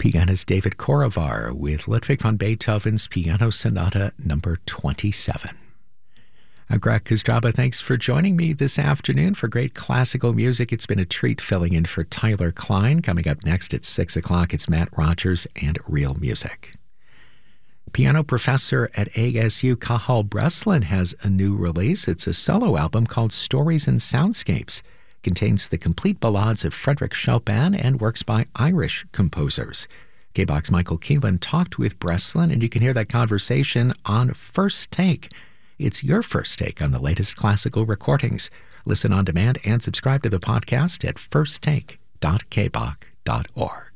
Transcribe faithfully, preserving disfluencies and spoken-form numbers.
pianist David Korovar with Ludwig van Beethoven's Piano Sonata number twenty-seven. I'm Greg Kostraba. Thanks for joining me this afternoon for great classical music. It's been a treat filling in for Tyler Klein. Coming up next at six o'clock, it's Matt Rogers and Real Music. Piano professor at A S U, Cathal Breslin, has a new release. It's a solo album called Stories and Soundscapes. It contains the complete ballades of Frédéric Chopin and works by Irish composers. K B O X's Michael Keelan talked with Breslin, and you can hear that conversation on First Take. It's your first take on the latest classical recordings. Listen on demand and subscribe to the podcast at first take dot k b o x dot org.